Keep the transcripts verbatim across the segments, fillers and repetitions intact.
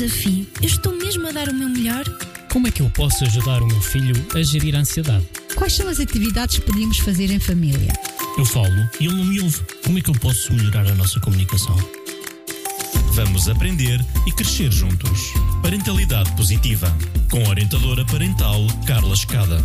desafio. Eu estou mesmo a dar o meu melhor? Como é que eu posso ajudar o meu filho a gerir a ansiedade? Quais são as atividades que podíamos fazer em família? Eu falo e ele não me ouve. Como é que eu posso melhorar a nossa comunicação? Vamos aprender e crescer juntos. Parentalidade Positiva, com a orientadora parental Carla Escada.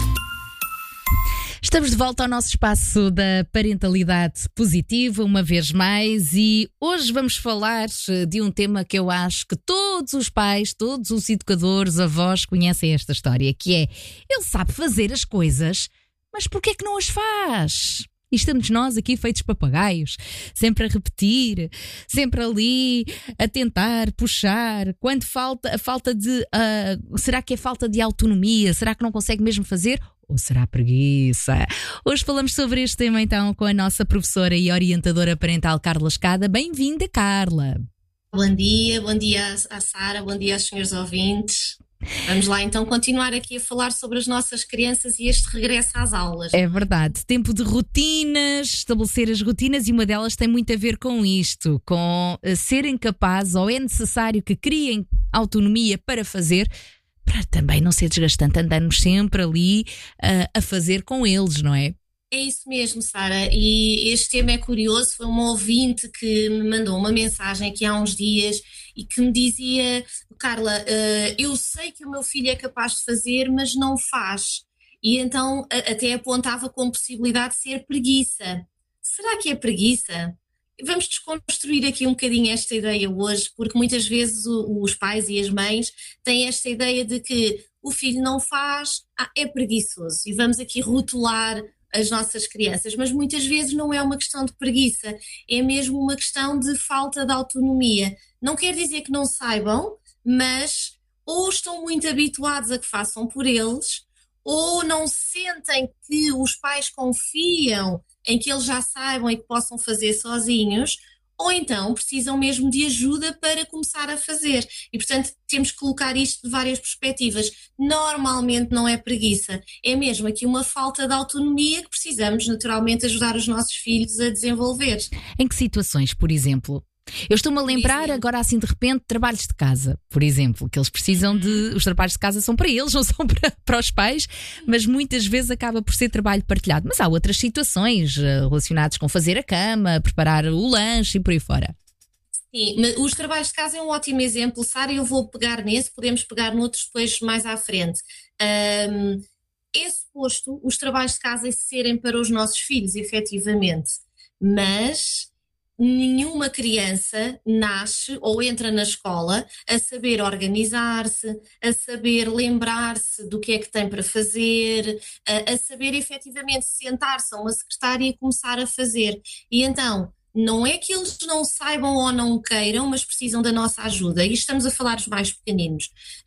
Estamos de volta ao nosso espaço da parentalidade positiva, uma vez mais, e hoje vamos falar de um tema que eu acho que todos os pais, todos os educadores, avós conhecem esta história, que é, ele sabe fazer as coisas, mas porquê é que não as faz? E estamos nós aqui feitos papagaios, sempre a repetir, sempre ali a tentar puxar. Quando falta a falta de... Uh, será que é falta de autonomia? Será que não consegue mesmo fazer? Ou será preguiça? Hoje falamos sobre este tema então com a nossa professora e orientadora parental Carla Escada. Bem-vinda, Carla. Bom dia, bom dia à Sara, bom dia aos senhores ouvintes. Vamos lá então continuar aqui a falar sobre as nossas crianças e este regresso às aulas. É verdade, tempo de rotinas, estabelecer as rotinas, e uma delas tem muito a ver com isto, com serem capazes, ou é necessário que criem autonomia para fazer, para também não ser desgastante andarmos sempre ali uh, a fazer com eles, não é? É isso mesmo, Sara, e este tema é curioso. Foi uma ouvinte que me mandou uma mensagem aqui há uns dias e que me dizia: Carla, uh, eu sei que o meu filho é capaz de fazer, mas não faz. E então a, até apontava como possibilidade de ser preguiça. Será que é preguiça? Vamos desconstruir aqui um bocadinho esta ideia hoje, porque muitas vezes o, os pais e as mães têm esta ideia de que o filho não faz, ah, é preguiçoso, e vamos aqui rotular as nossas crianças, mas muitas vezes não é uma questão de preguiça, é mesmo uma questão de falta de autonomia. Não quer dizer que não saibam, mas ou estão muito habituados a que façam por eles, ou não sentem que os pais confiam em que eles já saibam e que possam fazer sozinhos, ou então precisam mesmo de ajuda para começar a fazer. E, portanto, temos que colocar isto de várias perspectivas. Normalmente não é preguiça, é mesmo aqui uma falta de autonomia que precisamos naturalmente ajudar os nossos filhos a desenvolver. Em que situações, por exemplo? Eu estou-me a lembrar agora assim de repente trabalhos de casa, por exemplo, que eles precisam de... Os trabalhos de casa são para eles, não são para, para os pais, mas muitas vezes acaba por ser trabalho partilhado. Mas há outras situações relacionadas com fazer a cama, preparar o lanche e por aí fora. Sim, mas os trabalhos de casa é um ótimo exemplo, Sara, eu vou pegar nesse, podemos pegar noutros depois mais à frente. Um, é suposto os trabalhos de casa serem para os nossos filhos, efetivamente, mas nenhuma criança nasce ou entra na escola a saber organizar-se, a saber lembrar-se do que é que tem para fazer, a, a saber efetivamente sentar-se a uma secretária e começar a fazer. E então, não é que eles não saibam ou não queiram, mas precisam da nossa ajuda. E estamos a falar dos mais pequeninos,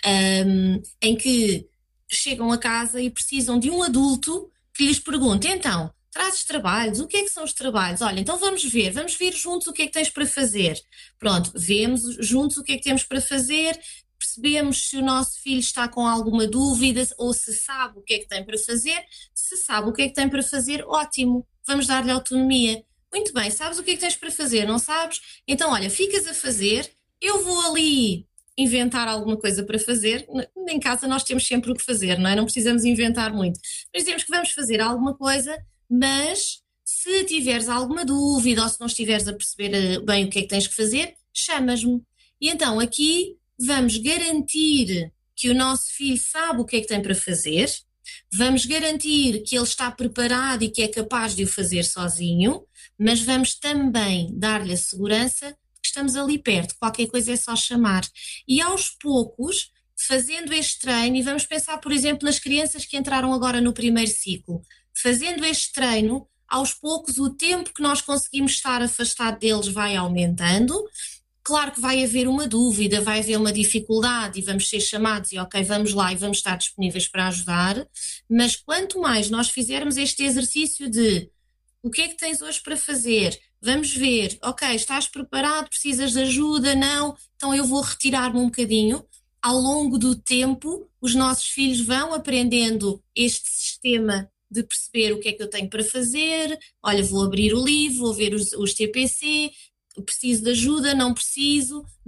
um, em que chegam a casa e precisam de um adulto que lhes pergunte: então, trazes trabalhos? O que é que são os trabalhos? Olha, então vamos ver, vamos ver juntos o que é que tens para fazer. Pronto, vemos juntos o que é que temos para fazer, percebemos se o nosso filho está com alguma dúvida ou se sabe o que é que tem para fazer. Se sabe o que é que tem para fazer, ótimo, vamos dar-lhe autonomia. Muito bem, sabes o que é que tens para fazer, não sabes? Então, olha, ficas a fazer, eu vou ali inventar alguma coisa para fazer. Em casa nós temos sempre o que fazer, não é? Não precisamos inventar muito. Mas dizemos que vamos fazer alguma coisa, mas se tiveres alguma dúvida ou se não estiveres a perceber bem o que é que tens que fazer, chamas-me. E então aqui vamos garantir que o nosso filho sabe o que é que tem para fazer, vamos garantir que ele está preparado e que é capaz de o fazer sozinho, mas vamos também dar-lhe a segurança de que estamos ali perto, qualquer coisa é só chamar. E aos poucos, fazendo este treino, e vamos pensar, por exemplo, nas crianças que entraram agora no primeiro ciclo, fazendo este treino, aos poucos o tempo que nós conseguimos estar afastado deles vai aumentando. Claro que vai haver uma dúvida, vai haver uma dificuldade e vamos ser chamados e ok, vamos lá e vamos estar disponíveis para ajudar, mas quanto mais nós fizermos este exercício de o que é que tens hoje para fazer, vamos ver, ok, estás preparado, precisas de ajuda, não, então eu vou retirar-me um bocadinho. Ao longo do tempo, os nossos filhos vão aprendendo este sistema de perceber o que é que eu tenho para fazer. Olha, vou abrir o livro, vou ver os, os T P C, preciso de ajuda, não preciso,